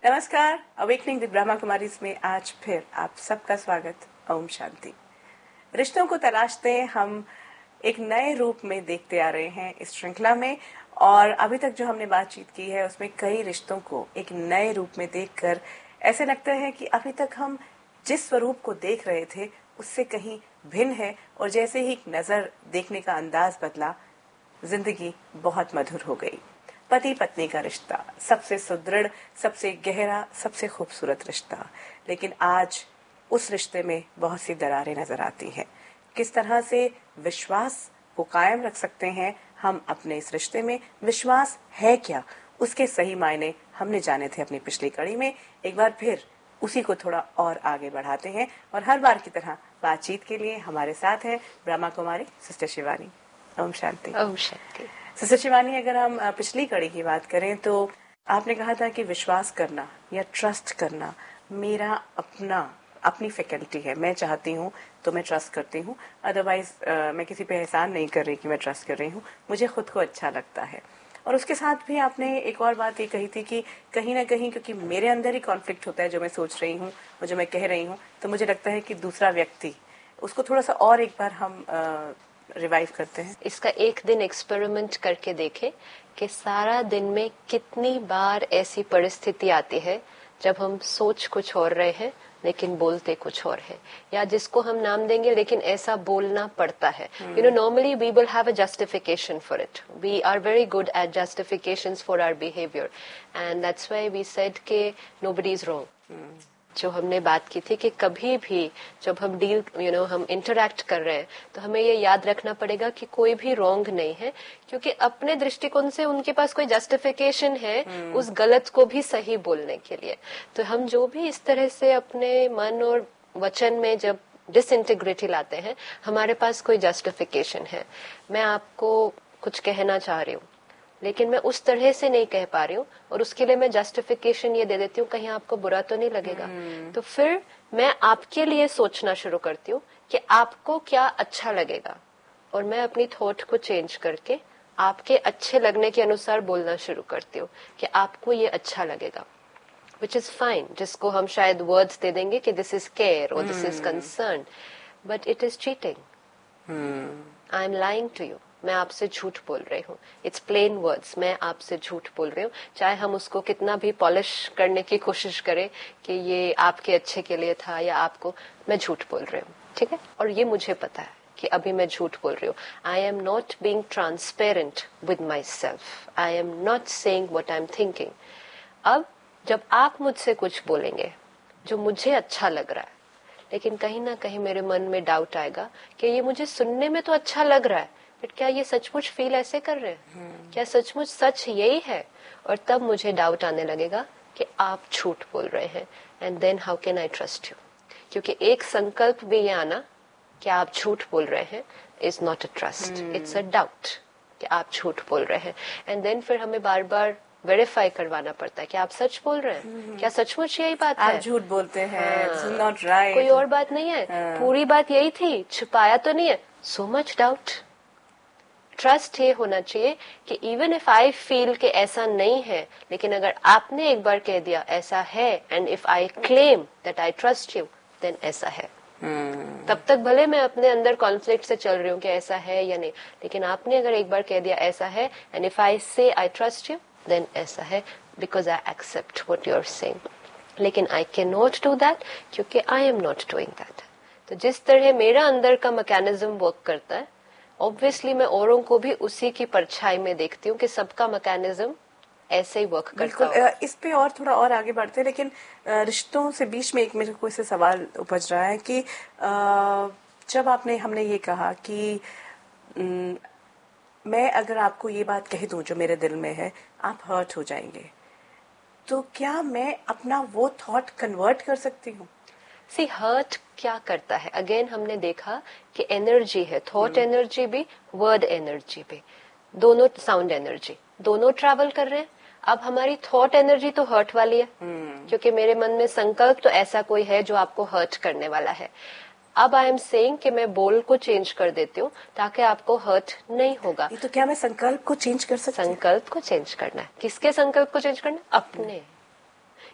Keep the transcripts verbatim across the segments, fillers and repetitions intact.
नमस्कार, awakening with Brahma Kumari में आज फिर आप सबका स्वागत। ओम शांति। रिश्तों को तलाशते हम एक नए रूप में देखते आ रहे हैं इस श्रृंखला में, और अभी तक जो हमने बातचीत की है उसमें कई रिश्तों को एक नए रूप में देखकर ऐसे लगता है कि अभी तक हम जिस स्वरूप को देख रहे थे उससे कहीं भिन्न है, और जैसे ही नजर देखने का अंदाज बदला, जिंदगी बहुत मधुर हो गई। पति पत्नी का रिश्ता सबसे सुदृढ़, सबसे गहरा, सबसे खूबसूरत रिश्ता, लेकिन आज उस रिश्ते में बहुत सी दरारें नजर आती हैं। किस तरह से विश्वास को कायम रख सकते हैं हम अपने इस रिश्ते में? विश्वास है क्या, उसके सही मायने हमने जाने थे अपनी पिछली कड़ी में। एक बार फिर उसी को थोड़ा और आगे बढ़ाते हैं, और हर बार की तरह बातचीत के लिए हमारे साथ है ब्रह्मा कुमारी सिस्टर शिवानी। ओम शांति। ओम शांति। सिस्टर शिवानी, अगर हम पिछली कड़ी की बात करें तो आपने कहा था कि विश्वास करना या ट्रस्ट करना मेरा अपना अपनी फैकल्टी है। मैं चाहती हूँ तो मैं ट्रस्ट करती हूँ, अदरवाइज मैं किसी पे एहसान नहीं कर रही कि मैं ट्रस्ट कर रही हूँ, मुझे खुद को अच्छा लगता है। और उसके साथ भी आपने एक और बात ये कही थी कि कहीं ना कहीं क्योंकि मेरे अंदर ही कॉन्फ्लिक्ट होता है, जो मैं सोच रही हूँ और जो मैं कह रही हूँ, तो मुझे लगता है कि दूसरा व्यक्ति उसको थोड़ा सा और एक बार हम आ, रिवाइव करते हैं। इसका एक दिन एक्सपेरिमेंट करके देखें कि सारा दिन में कितनी बार ऐसी परिस्थिति आती है जब हम सोच कुछ और रहे हैं लेकिन बोलते कुछ और है, या जिसको हम नाम देंगे लेकिन ऐसा बोलना पड़ता है। You know, normally we will have a justification for it. We are very good at justifications for our behaviour, and that's why we said के नोबडी इज रॉन्ग। जो हमने बात की थी कि कभी भी जब हम डील यू नो हम इंटरैक्ट कर रहे हैं तो हमें ये याद रखना पड़ेगा कि कोई भी रॉन्ग नहीं है, क्योंकि अपने दृष्टिकोण से उनके पास कोई जस्टिफिकेशन है उस गलत को भी सही बोलने के लिए। तो हम जो भी इस तरह से अपने मन और वचन में जब डिसइंटीग्रिटी लाते हैं, हमारे पास कोई जस्टिफिकेशन है। मैं आपको कुछ कहना चाह रही हूँ लेकिन मैं उस तरह से नहीं कह पा रही हूँ, और उसके लिए मैं जस्टिफिकेशन ये दे देती हूँ कहीं आपको बुरा तो नहीं लगेगा। hmm. तो फिर मैं आपके लिए सोचना शुरू करती हूँ कि आपको क्या अच्छा लगेगा, और मैं अपनी थॉट को चेंज करके आपके अच्छे लगने के अनुसार बोलना शुरू करती हूँ कि आपको ये अच्छा लगेगा, विच इज फाइन, जिसको हम शायद वर्ड्स दे देंगे कि दिस इज केयर और this is concern, but it is cheating. I am lying to you. मैं आपसे झूठ बोल रही हूँ। इट्स प्लेन वर्ड्स, मैं आपसे झूठ बोल रही हूँ, चाहे हम उसको कितना भी पॉलिश करने की कोशिश करें कि ये आपके अच्छे के लिए था या आपको, मैं झूठ बोल रही हूँ, ठीक है। और ये मुझे पता है कि अभी मैं झूठ बोल रही हूँ। I am not being transparent with my self. I am not saying what I am thinking. अब जब आप मुझसे कुछ बोलेंगे जो मुझे अच्छा लग रहा है, लेकिन कहीं ना कहीं मेरे मन में डाउट आएगा कि ये मुझे सुनने में तो अच्छा लग रहा है, बट क्या ये सचमुच फील ऐसे कर रहे हैं? hmm. क्या सचमुच सच यही है? और तब मुझे डाउट आने लगेगा कि आप झूठ बोल रहे हैं, and then how can I trust you? क्योंकि एक संकल्प भी ये आना कि आप झूठ बोल रहे हैं is not a trust, it's a doubt कि आप झूठ बोल रहे हैं। एंड देन फिर हमें बार बार वेरीफाई करवाना पड़ता है कि आप सच बोल रहे हैं। hmm. क्या सचमुच यही बात आप है? आप झूठ बोलते हैं, हाँ, नॉट राइट, कोई और बात नहीं है। हाँ. पूरी बात यही थी, छुपाया तो नहीं है। So much doubt. ट्रस्ट ये होना चाहिए कि इवन इफ आई फील कि ऐसा नहीं है, लेकिन अगर आपने एक बार कह दिया ऐसा है, and if I claim that I trust you, then ऐसा है। hmm. तब तक भले मैं अपने अंदर कॉन्फ्लिक्ट से चल रही हूँ कि ऐसा है या नहीं, लेकिन आपने अगर एक बार कह दिया ऐसा है, एंड इफ आई से आई ट्रस्ट यू, देन ऐसा है, because I accept what you are saying. लेकिन I can not do that क्योंकि I am not doing that. तो जिस तरह मेरा अंदर का मैकेनिज्म वर्क करता है, ऑब्वियसली मैं औरों को भी उसी की परछाई में देखती हूँ कि सबका मैकेनिज्म ऐसे ही वर्क करता है। इस पे और थोड़ा और आगे बढ़ते हैं, लेकिन रिश्तों से बीच में एक मेरे को इससे सवाल उपज रहा है कि जब आपने हमने ये कहा कि मैं अगर आपको ये बात कह दूं जो मेरे दिल में है, आप हर्ट हो जाएंगे, तो क्या मैं अपना वो थॉट कन्वर्ट कर सकती हूँ? सी हर्ट क्या करता है, अगेन हमने देखा कि एनर्जी है, थॉट एनर्जी भी, वर्ड एनर्जी भी, दोनों साउंड एनर्जी, दोनों ट्रैवल कर रहे हैं। अब हमारी थॉट एनर्जी तो हर्ट वाली है, hmm. क्योंकि मेरे मन में संकल्प तो ऐसा कोई है जो आपको हर्ट करने वाला है। अब आई एम सेइंग कि मैं बोल को चेंज कर देती हूँ ताकि आपको हर्ट नहीं होगा। तो क्या मैं संकल्प को चेंज कर सकती हूँ? संकल्प को चेंज करना है। किसके संकल्प को चेंज करना? अपने।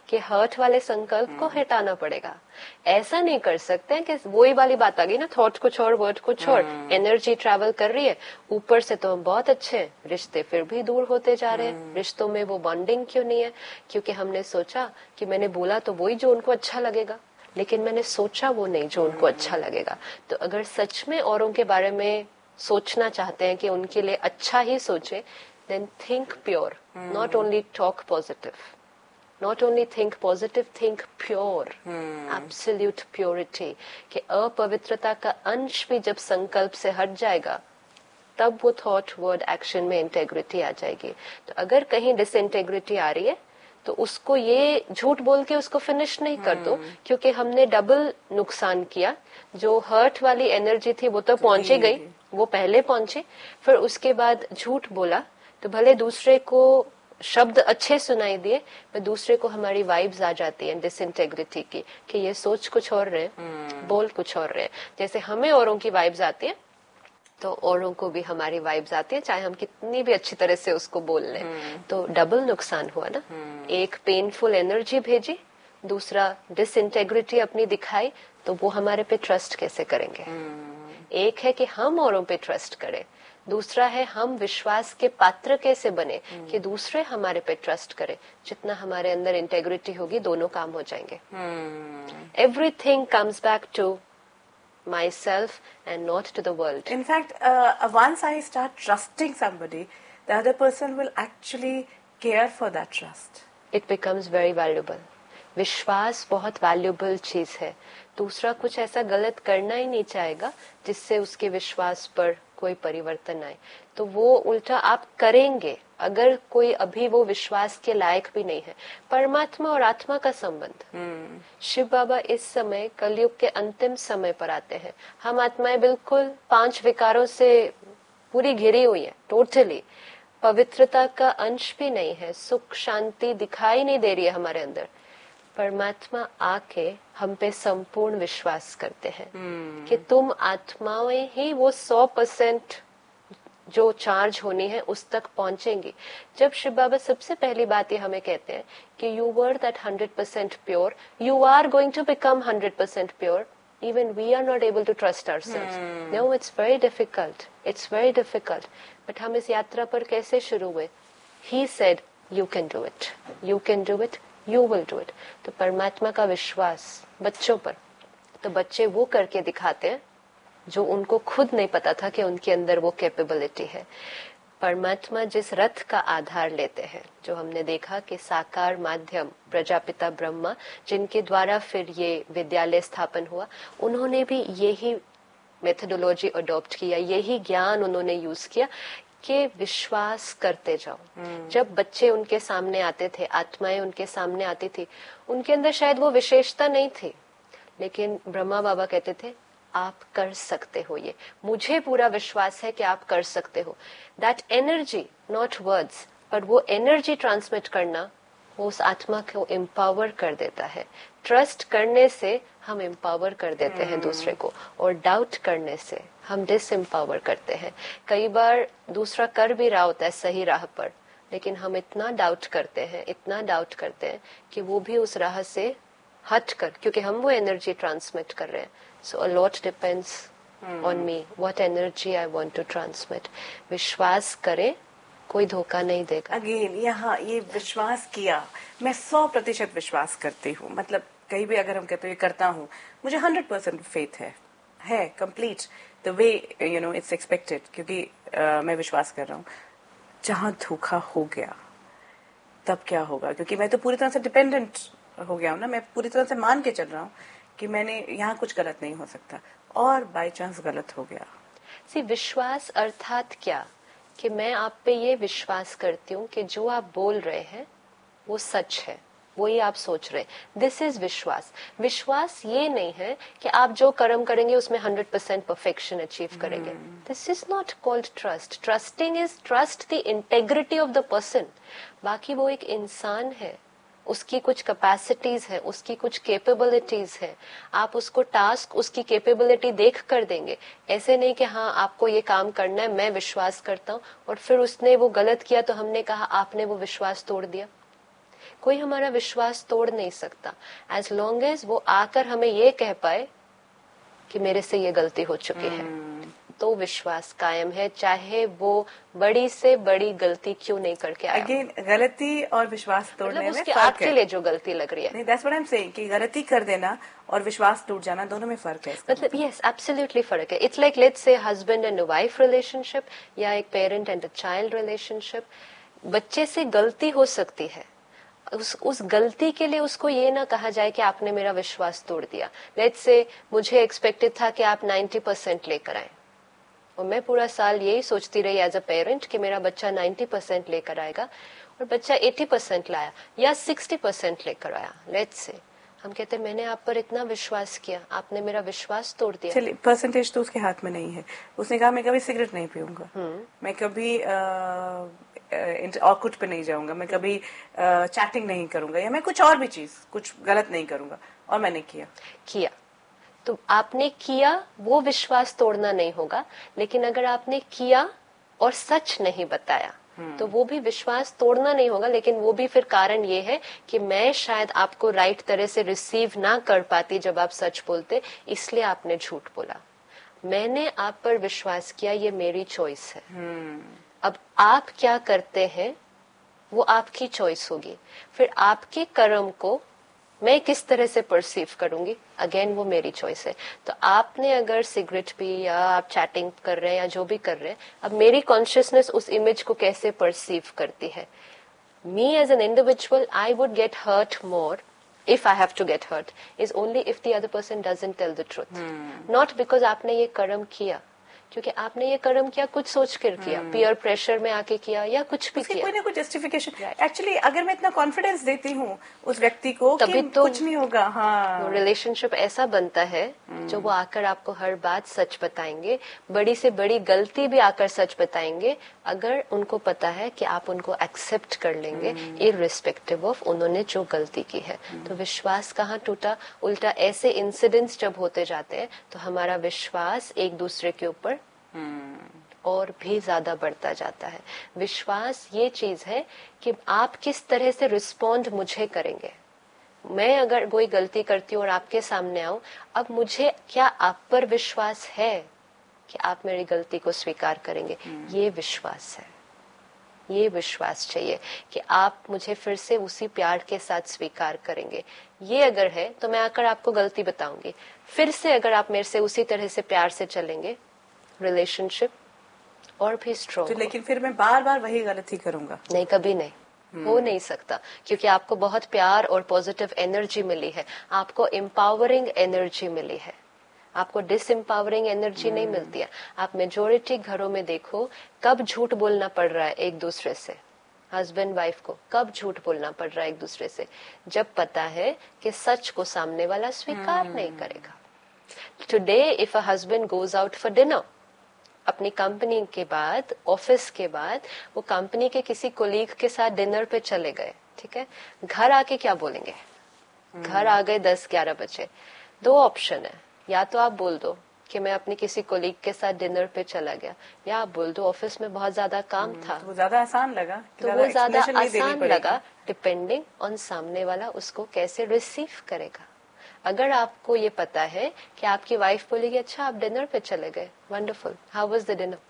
कि हर्ट वाले संकल्प को हटाना पड़ेगा। ऐसा नहीं कर सकते हैं कि वही वाली बात आ गई ना, थॉट कुछ और वर्ड कुछ और, एनर्जी ट्रैवल कर रही है, ऊपर से तो हम बहुत अच्छे हैं, रिश्ते फिर भी दूर होते जा रहे हैं। रिश्तों में वो बॉन्डिंग क्यों नहीं है? क्योंकि हमने सोचा कि मैंने बोला तो वही जो उनको अच्छा लगेगा, लेकिन मैंने सोचा वो नहीं जो उनको अच्छा लगेगा। तो अगर सच में औरों के बारे में सोचना चाहते हैं कि उनके लिए अच्छा ही सोचे, then think pure, not only talk positive, not only think positive, think pure, absolute purity, कि अपवित्रता का अंश भी जब संकल्प से हट जाएगा तब वो थॉट वर्ड एक्शन में इंटेग्रिटी आ जाएगी। तो अगर कहीं डिसइंटेग्रिटी आ रही है तो उसको ये झूठ बोल के उसको फिनिश नहीं कर दो, क्योंकि हमने डबल नुकसान किया। जो हर्ट वाली एनर्जी थी वो तो पहुंची गई, वो पहले पहुंची, फिर उसके बाद झूठ बोला, तो भले दूसरे को शब्द अच्छे सुनाई दिए पर दूसरे को हमारी वाइब्स आ जाती है डिसइंटेग्रिटी की, कि ये सोच कुछ और रहे, बोल कुछ और रहे। जैसे हमें औरों की वाइब्स आती है तो औरों को भी हमारी वाइब्स आती है, चाहे हम कितनी भी अच्छी तरह से उसको बोल लें। तो डबल नुकसान हुआ ना, एक पेनफुल एनर्जी भेजी, दूसरा डिसइंटेग्रिटी अपनी दिखाई, तो वो हमारे पे ट्रस्ट कैसे करेंगे? एक है कि हम औरों पे ट्रस्ट करें, दूसरा है हम विश्वास के पात्र कैसे बने कि दूसरे हमारे पे ट्रस्ट करें। जितना हमारे अंदर इंटेग्रिटी होगी दोनों काम हो जाएंगे। Everything comes back to myself and not to the world. In fact, uh, once I start trusting somebody, the other person will actually care for that trust. It becomes very valuable. विश्वास बहुत valuable चीज है। दूसरा कुछ ऐसा गलत करना ही नहीं चाहेगा जिससे उसके विश्वास पर कोई परिवर्तन आए, तो वो उल्टा आप करेंगे अगर कोई अभी वो विश्वास के लायक भी नहीं है। परमात्मा और आत्मा का संबंध, शिव बाबा इस समय कलयुग के अंतिम समय पर आते हैं। हम आत्माएं बिल्कुल पांच विकारों से पूरी घिरी हुई है, टोटली पवित्रता का अंश भी नहीं है, सुख शांति दिखाई नहीं दे रही है हमारे अंदर। परमात्मा आके हम पे संपूर्ण विश्वास करते हैं hmm. कि तुम आत्माएं ही वो सौ परसेंट जो चार्ज होनी है उस तक पहुंचेंगी। जब शिव बाबा सबसे पहली बात ये हमें कहते हैं कि you were that hundred percent pure, you are going to become hundred percent pure, even we are not able to trust ourselves. No, it's very difficult, it's very difficult, but हम इस यात्रा पर कैसे शुरू हुए? He said you can do it, you can do it, you will do it. तो परमात्मा का विश्वास बच्चों पर, तो बच्चे वो करके दिखाते हैं जो उनको खुद नहीं पता था कि उनके अंदर वो कैपेबिलिटी है। परमात्मा जिस रथ का आधार लेते हैं, जो हमने देखा कि साकार माध्यम प्रजापिता ब्रह्मा जिनके द्वारा फिर ये विद्यालय स्थापन हुआ, उन्होंने भी यही मेथोडोलॉजी अडॉप्ट किया, यही ज्ञान उन्होंने यूज किया कि विश्वास करते जाओ। hmm. जब बच्चे उनके सामने आते थे, आत्माएं उनके सामने आती थी, उनके अंदर शायद वो विशेषता नहीं थी, लेकिन ब्रह्मा बाबा कहते थे आप कर सकते हो, ये मुझे पूरा विश्वास है कि आप कर सकते हो। दैट एनर्जी, नॉट वर्ड्स, पर वो एनर्जी ट्रांसमिट करना वो उस आत्मा को एम्पावर कर देता है। ट्रस्ट करने से हम एम्पावर कर देते हैं दूसरे को, और डाउट करने से हम डिसएम्पावर करते हैं। कई बार दूसरा कर भी रहा होता है सही राह पर, लेकिन हम इतना डाउट करते हैं, इतना डाउट करते हैं कि वो भी उस राह से हट कर, क्योंकि हम वो एनर्जी ट्रांसमिट कर रहे हैं। सो a lot depends on me, what energy I want to transmit. विश्वास करें, कोई धोखा नहीं देगा। अगेन यहाँ ये विश्वास किया, मैं सौ प्रतिशत विश्वास करती हूँ, मतलब कहीं भी अगर हम कहते हैं करता हूँ, मुझे हंड्रेड परसेंट फेथ है है complete the way you know it's expected, क्योंकि uh, मैं विश्वास कर रहा हूँ। जहाँ धोखा हो गया तब क्या होगा? क्योंकि मैं तो पूरी तरह से डिपेंडेंट हो गया हूँ ना, मैं पूरी तरह से मान के चल रहा हूँ कि मैंने यहाँ कुछ गलत नहीं हो सकता, और बाय चांस गलत हो गया। सी विश्वास अर्थात क्या कि मैं आप पे ये विश्वास करती हूँ कि जो आप बोल रहे हैं वो सच है, वही आप सोच रहे हैं। दिस इज विश्वास। विश्वास ये नहीं है कि आप जो कर्म करेंगे उसमें हंड्रेड परसेंट परफेक्शन अचीव करेंगे। This is not called trust. Trusting is trust the integrity of the person. बाकी वो एक इंसान है, उसकी कुछ कैपेसिटीज है, उसकी कुछ कैपेबिलिटीज है। आप उसको टास्क उसकी कैपेबिलिटी देख कर देंगे, ऐसे नहीं कि हाँ आपको ये काम करना है, मैं विश्वास करता हूँ, और फिर उसने वो गलत किया तो हमने कहा आपने वो विश्वास तोड़ दिया। कोई हमारा विश्वास तोड़ नहीं सकता एज लॉन्ग एज वो आकर हमें ये कह पाए कि मेरे से ये गलती हो चुकी है, तो विश्वास कायम है, चाहे वो बड़ी से बड़ी गलती क्यों नहीं करके आया। अगेन गलती और विश्वास तोड़ने मतलब में उसके फर्क आपके है। लिए जो गलती लग रही है, नहीं, that's what I am saying कि गलती कर देना और विश्वास टूट जाना दोनों में फर्क है। मतलब यस एब्सोल्युटली फर्क है। It's like let's say husband and wife relationship या एक parent and a child relationship. बच्चे से गलती हो सकती है, उस उस गलती के लिए उसको ये ना कहा जाए कि आपने मेरा विश्वास तोड़ दिया। लेट्स से मुझे एक्सपेक्टेड था कि आप नब्बे परसेंट लेकर आए और मैं पूरा साल यही सोचती रही एज अ पेरेंट कि मेरा बच्चा नब्बे परसेंट लेकर आएगा और बच्चा अस्सी परसेंट लाया या साठ परसेंट लेकर आया। लेट्स से हम कहते हैं मैंने आप पर इतना विश्वास किया, आपने मेरा विश्वास तोड़ दिया। चलिए, परसेंटेज तो उसके हाथ में नहीं है। उसने कहा मैं कभी सिगरेट नहीं पीऊंगा, मैं कभी ऑकूट पे नहीं जाऊंगा, मैं कभी चैटिंग नहीं करूंगा, या मैं कुछ और भी चीज कुछ गलत नहीं करूंगा, और मैंने किया किया तो आपने किया, वो विश्वास तोड़ना नहीं होगा। लेकिन अगर आपने किया और सच नहीं बताया तो वो भी विश्वास तोड़ना नहीं होगा, लेकिन वो भी फिर कारण ये है कि मैं शायद आपको राइट तरह से रिसीव ना कर पाती जब आप सच बोलते, इसलिए आपने झूठ बोला। मैंने आप पर विश्वास किया, ये मेरी चॉइस है। अब आप क्या करते हैं वो आपकी चॉइस होगी। फिर आपके कर्म को मैं किस तरह से परसीव करूंगी, अगेन वो मेरी चॉइस है। तो आपने अगर सिगरेट पी या आप चैटिंग कर रहे हैं या जो भी कर रहे हैं, अब मेरी कॉन्शियसनेस उस इमेज को कैसे परसीव करती है। Me as an individual I would get hurt more if I have to get hurt is only if the other person doesn't tell the truth, hmm. not because आपने ये कर्म किया, क्योंकि आपने ये कर्म किया कुछ सोच कर किया, पीयर प्रेशर में आके किया या कुछ भी किया, कोई ना कुछ जस्टिफिकेशन। एक्चुअली अगर मैं इतना कॉन्फिडेंस देती हूँ उस व्यक्ति को कि तो कुछ नहीं होगा, हाँ, वो रिलेशनशिप ऐसा बनता है जो वो आकर आपको हर बात सच बताएंगे, बड़ी से बड़ी गलती भी आकर सच बताएंगे, अगर उनको पता है कि आप उनको एक्सेप्ट कर लेंगे इररिस्पेक्टिव ऑफ उन्होंने जो गलती की है। तो विश्वास कहाँ टूटा, उल्टा ऐसे इंसिडेंट्स जब होते जाते हैं तो हमारा विश्वास एक दूसरे के ऊपर और भी ज्यादा बढ़ता जाता है। विश्वास ये चीज है कि आप किस तरह से रिस्पॉन्ड मुझे करेंगे। मैं अगर कोई गलती करती हूँ और आपके सामने आऊं, अब मुझे क्या आप पर विश्वास है कि आप मेरी गलती को स्वीकार करेंगे, ये विश्वास है। ये विश्वास चाहिए कि आप मुझे फिर से उसी प्यार के साथ स्वीकार करेंगे। ये अगर है तो मैं आकर आपको गलती बताऊंगी, फिर से अगर आप मेरे से उसी तरह से प्यार से चलेंगे, रिलेशनशिप और भी स्ट्रॉन्ग। तो लेकिन फिर मैं बार बार वही गलती करूंगा? नहीं, कभी नहीं, hmm. हो नहीं सकता, क्योंकि आपको बहुत प्यार और पॉजिटिव एनर्जी मिली है, आपको एम्पावरिंग एनर्जी मिली है, आपको डिसएम्पावरिंग एनर्जी hmm. नहीं मिलती है। आप मेजोरिटी घरों में देखो, कब झूठ बोलना पड़ रहा है एक दूसरे से, हस्बैंड वाइफ को कब झूठ बोलना पड़ रहा है एक दूसरे से, जब पता है कि सच को सामने वाला स्वीकार hmm. नहीं करेगा। Today if a husband goes out for dinner, अपनी कंपनी के बाद, ऑफिस के बाद, वो कंपनी के किसी कोलीग के साथ डिनर पे चले गए, ठीक है, घर आके क्या बोलेंगे? hmm. घर आ गए दस ग्यारह बजे, दो ऑप्शन है, या तो आप बोल दो कि मैं अपनी किसी कोलीग के साथ डिनर पे चला गया, या आप बोल दो ऑफिस में बहुत ज्यादा काम hmm. था। तो वो ज्यादा आसान लगा, तो वो ज्यादा आसान लगा, डिपेंडिंग ऑन सामने वाला उसको कैसे रिसीव करेगा। अगर आपको ये पता है कि आपकी वाइफ बोलेगी अच्छा आप डिनर पे चले गए, wonderful, how was the dinner,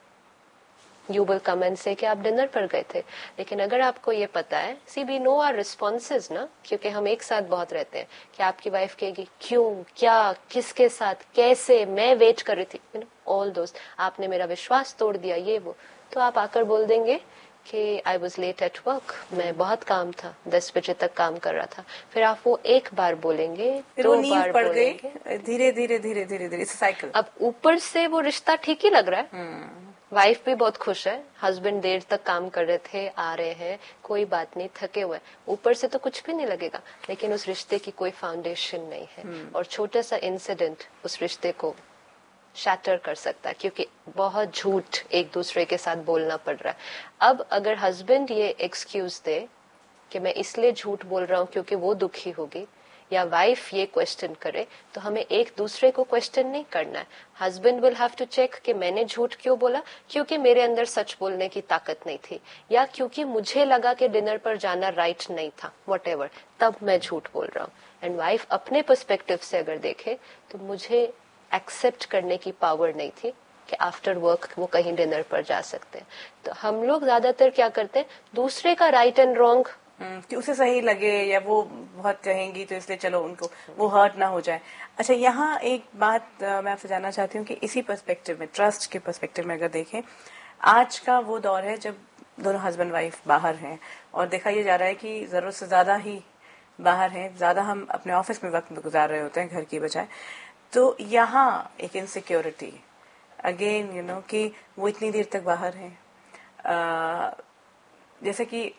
you will come and से कि आप डिनर पर गए थे। लेकिन अगर आपको ये पता है, सी वी नो आवर रिस्पॉन्सेज ना, क्योंकि हम एक साथ बहुत रहते हैं, कि आपकी वाइफ कहेगी क्यों, क्या, किसके साथ, कैसे, मैं वेट कर रही थी, यू नो ऑल दोस्त, आपने मेरा विश्वास तोड़ दिया, ये वो, तो आप आकर बोल देंगे कि I was late at work, मैं बहुत काम था, दस बजे तक काम कर रहा था। फिर आप वो एक बार बोलेंगे, दो बार बोलेंगे, धीरे धीरे धीरे धीरे धीरे साइकिल। अब ऊपर से वो रिश्ता ठीक ही लग रहा है, वाइफ भी बहुत खुश है, हस्बैंड देर तक काम कर रहे थे, आ रहे हैं, कोई बात नहीं, थके हुए, ऊपर से तो कुछ भी नहीं लगेगा, लेकिन उस रिश्ते की कोई फाउंडेशन नहीं है, और छोटा सा इंसिडेंट उस रिश्ते को शैटर कर सकता है, क्योंकि बहुत झूठ एक दूसरे के साथ बोलना पड़ रहा है। अब अगर हस्बैंड ये एक्सक्यूज दे कि मैं इसलिए झूठ बोल रहा हूँ क्योंकि वो दुखी होगी, या वाइफ ये क्वेश्चन करे तो हमें एक दूसरे को क्वेश्चन नहीं करना है. Husband will have to check कि मैंने झूठ क्यों बोला, क्योंकि मेरे अंदर सच बोलने की ताकत नहीं थी, या क्योंकि मुझे लगा कि डिनर पर जाना राइट नहीं था, व्हाटएवर, तब मैं झूठ बोल रहा हूँ. एंड वाइफ अपने पर्सपेक्टिव से अगर देखे तो मुझे एक्सेप्ट करने की पावर नहीं थी कि आफ्टर वर्क वो कहीं डिनर पर जा सकते हैं. तो हम लोग ज्यादातर क्या करते हैं, दूसरे का राइट एंड रॉन्ग कि उसे सही लगे या वो बहुत कहेंगी तो इसलिए चलो उनको वो हर्ट ना हो जाए. अच्छा, यहाँ एक बात मैं आपसे जानना चाहती हूँ कि इसी पर्सपेक्टिव में, ट्रस्ट के पर्सपेक्टिव में अगर देखें, आज का वो दौर है जब दोनों हस्बैंड वाइफ बाहर हैं और देखा ये जा रहा है कि जरूरत से ज्यादा ही बाहर हैं, ज्यादा हम अपने ऑफिस में वक्त गुजार रहे होते हैं घर की बजाय. तो यहाँ एक इनसिक्योरिटी अगेन, यू नो, कि वो इतनी देर तक बाहर हैं. जैसे कि